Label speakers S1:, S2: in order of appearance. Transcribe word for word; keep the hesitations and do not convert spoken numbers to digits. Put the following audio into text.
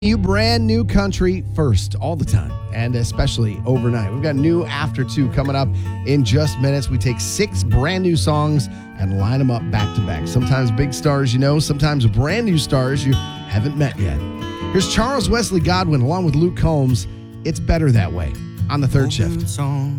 S1: You brand new country first all the time, and especially overnight. We've got new After Two coming up in just minutes. We take six brand new songs and line them up back to back. Sometimes big stars you know, sometimes brand new stars you haven't met yet. Here's Charles Wesley Godwin along with Luke Combs. It's Better That Way on the third shift.
S2: Song